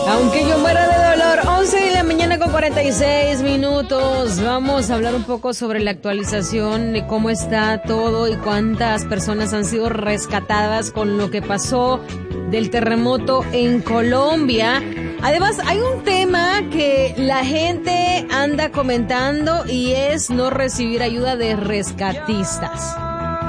Aunque yo muera de dolor, 11 de la mañana con 46 minutos. Vamos a hablar un poco sobre la actualización de cómo está todo y cuántas personas han sido rescatadas con lo que pasó del terremoto en Colombia. Además, hay un tema que la gente anda comentando y es no recibir ayuda de rescatistas.